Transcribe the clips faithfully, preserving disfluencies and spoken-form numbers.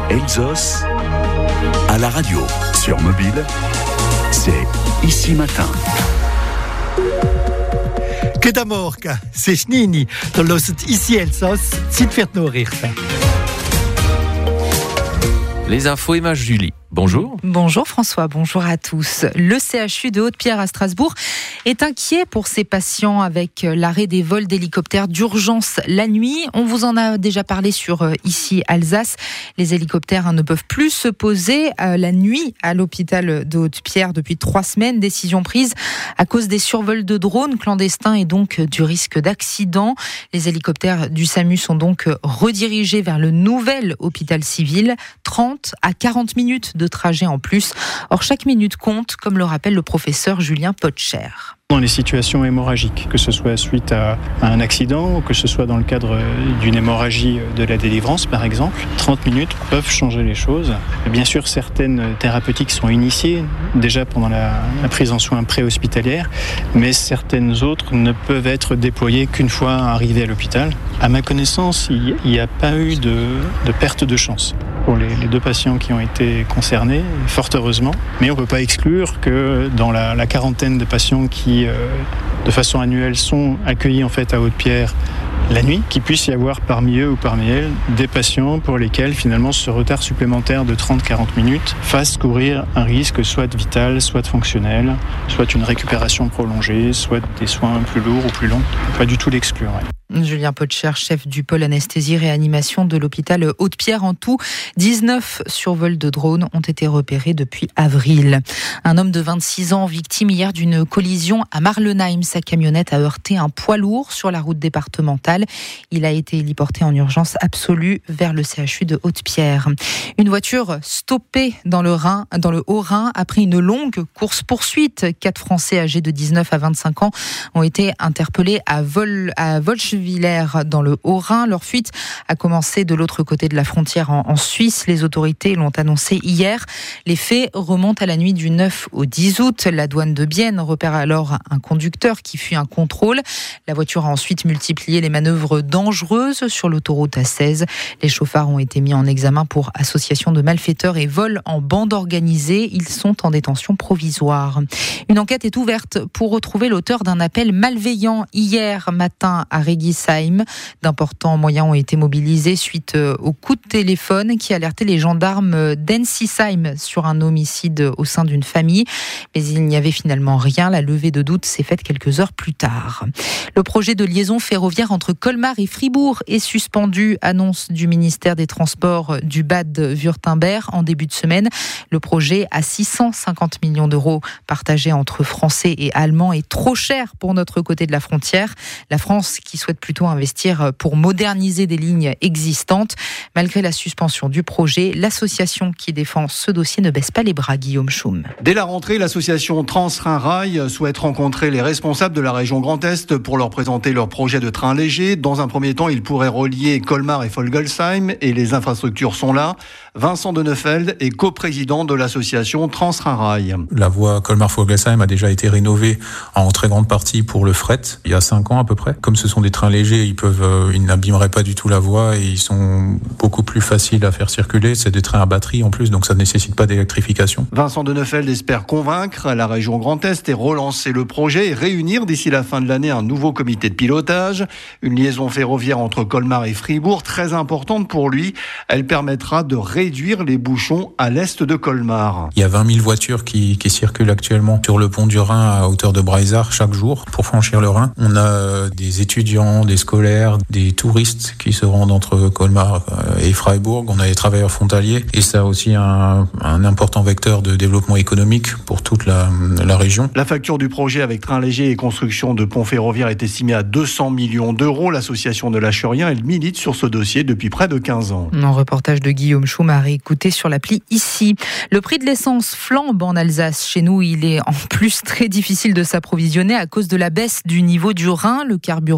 Elsos, à la radio, sur mobile, c'est Ici Matin. Que d'amorca, c'est Schnini, dans l'ost Ici Elsos, c'est fait nourrir. Les infos, Emma Julie. Bonjour. Bonjour François, bonjour à tous. Le C H U de Haute-Pierre à Strasbourg est inquiet pour ses patients avec l'arrêt des vols d'hélicoptères d'urgence la nuit. On vous en a déjà parlé sur Ici Alsace. Les hélicoptères ne peuvent plus se poser la nuit à l'hôpital de Haute-Pierre depuis trois semaines. Décision prise à cause des survols de drones clandestins et donc du risque d'accident. Les hélicoptères du SAMU sont donc redirigés vers le nouvel hôpital civil. trente à quarante minutes de trajet en plus. Or, chaque minute compte, comme le rappelle le professeur Julien Potcher. Dans les situations hémorragiques, que ce soit suite à un accident ou que ce soit dans le cadre d'une hémorragie de la délivrance par exemple, trente minutes peuvent changer les choses. Bien sûr, certaines thérapeutiques sont initiées déjà pendant la, la prise en soins pré-hospitalière, mais certaines autres ne peuvent être déployées qu'une fois arrivées à l'hôpital. À ma connaissance, il n'y a pas eu de, de perte de chance pour les, les deux patients qui ont été concernés, fort heureusement. Mais on ne peut pas exclure que dans la, la quarantaine de patients qui Euh, de façon annuelle sont accueillis en fait à Haute-Pierre la nuit, qu'il puisse y avoir parmi eux ou parmi elles des patients pour lesquels finalement ce retard supplémentaire de trente à quarante minutes fasse courir un risque soit vital, soit fonctionnel, soit une récupération prolongée, soit des soins plus lourds ou plus longs. Pas du tout l'exclure. Ouais. Julien Potcher, chef du pôle anesthésie-réanimation de l'hôpital Haute-Pierre. En tout, dix-neuf survols de drones ont été repérés depuis avril. Un homme de vingt-six ans, victime hier d'une collision à Marlenheim. Sa camionnette a heurté un poids lourd sur la route départementale. Il a été héliporté en urgence absolue vers le C H U de Haute-Pierre. Une voiture stoppée dans le Rhin, dans le Haut-Rhin après une longue course-poursuite. Quatre Français âgés de dix-neuf à vingt-cinq ans ont été interpellés à, Vol, à Volch Villers dans le Haut-Rhin. Leur fuite a commencé de l'autre côté de la frontière en, en Suisse. Les autorités l'ont annoncé hier. Les faits remontent à la nuit du neuf au dix août. La douane de Bienne repère alors un conducteur qui fuit un contrôle. La voiture a ensuite multiplié les manœuvres dangereuses sur l'autoroute A seize. Les chauffards ont été mis en examen pour association de malfaiteurs et vol en bande organisée. Ils sont en détention provisoire. Une enquête est ouverte pour retrouver l'auteur d'un appel malveillant hier matin à Régis. D'importants moyens ont été mobilisés suite au coup de téléphone qui alertait les gendarmes d'Ensisheim sur un homicide au sein d'une famille. Mais il n'y avait finalement rien. La levée de doute s'est faite quelques heures plus tard. Le projet de liaison ferroviaire entre Colmar et Fribourg est suspendu, annonce du ministère des Transports du Bade-Wurtemberg en début de semaine. Le projet à six cent cinquante millions d'euros partagé entre Français et Allemands est trop cher pour notre côté de la frontière. La France qui souhaite plutôt investir pour moderniser des lignes existantes. Malgré la suspension du projet, l'association qui défend ce dossier ne baisse pas les bras, Guillaume Schum. Dès la rentrée, l'association Transrhin-Rail souhaite rencontrer les responsables de la région Grand Est pour leur présenter leur projet de train léger. Dans un premier temps, ils pourraient relier Colmar et Folgelsheim et les infrastructures sont là. Vincent de Neufeld est coprésident de l'association Transrhin-Rail. La voie Colmar-Folgelsheim a déjà été rénovée en très grande partie pour le fret, il y a cinq ans à peu près. Comme ce sont des trains légers, ils peuvent, euh, ils n'abîmeraient pas du tout la voie et ils sont beaucoup plus faciles à faire circuler. C'est des trains à batterie en plus, donc ça ne nécessite pas d'électrification. Vincent de Neufeld espère convaincre la région Grand Est et relancer le projet et réunir d'ici la fin de l'année un nouveau comité de pilotage. Une liaison ferroviaire entre Colmar et Fribourg, très importante pour lui. Elle permettra de réduire les bouchons à l'est de Colmar. Il y a vingt mille voitures qui, qui circulent actuellement sur le pont du Rhin à hauteur de Breisach chaque jour pour franchir le Rhin. On a des étudiants, des scolaires, des touristes qui se rendent entre Colmar et Freiburg. On a les travailleurs frontaliers et ça a aussi un, un important vecteur de développement économique pour toute la, la région. La facture du projet avec train léger et construction de pont ferroviaire est estimée à deux cents millions d'euros. L'association ne lâche rien, elle milite sur ce dossier depuis près de quinze ans. Un reportage de Guillaume Schum à réécouter sur l'appli Ici. Le prix de l'essence flambe en Alsace. Chez nous, il est en plus très difficile de s'approvisionner à cause de la baisse du niveau du Rhin. Le carburant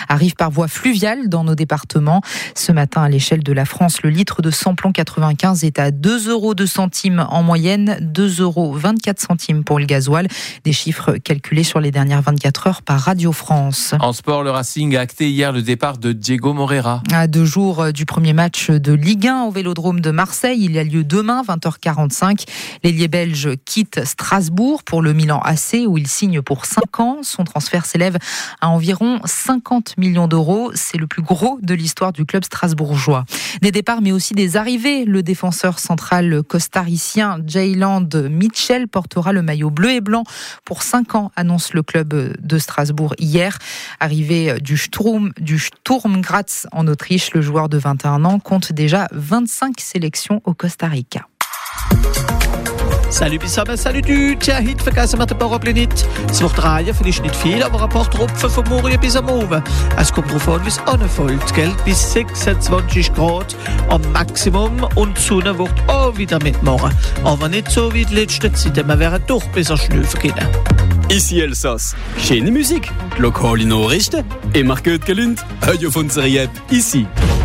arrive par voie fluviale dans nos départements. Ce matin, à l'échelle de la France, le litre de samplon quatre-vingt-quinze est à deux euros deux centimes en moyenne, deux euros vingt-quatre centimes pour le gasoil. Des chiffres calculés sur les dernières vingt-quatre heures par Radio France. En sport, le Racing a acté hier le départ de Diego Moreira. À deux jours du premier match de Ligue un au Vélodrome de Marseille, il a lieu demain, vingt heures quarante-cinq. L'ailier belge quitte Strasbourg pour le Milan A C où il signe pour cinq ans. Son transfert s'élève à environ cinquante millions d'euros. C'est le plus gros de l'histoire du club strasbourgeois. Des départs mais aussi des arrivées. Le défenseur central costaricien Jayland Mitchell portera le maillot bleu et blanc pour cinq ans, annonce le club de Strasbourg hier. Arrivé du Sturm, du Sturm Graz en Autriche, le joueur de vingt et un ans compte déjà vingt-cinq sélections au Costa Rica. Salut zusammen, salut du. Tja, heute vergessen wir den Parapluie nicht. Es wird drehen, vielleicht nicht viel, aber ein paar Tropfen vom Morgen bis am Abend. Es kommt darauf an, wie es anfällt, gell? Bis sechsundzwanzig Grad am Maximum und die Sonne wird auch wieder mitmachen. Aber nicht so wie die letzten Zeiten, wir werden doch besser schlafen können. Ici Elsass. Schöne Musik, lokale Nachrichten, immer gut gelaunt, Radio von App, ici.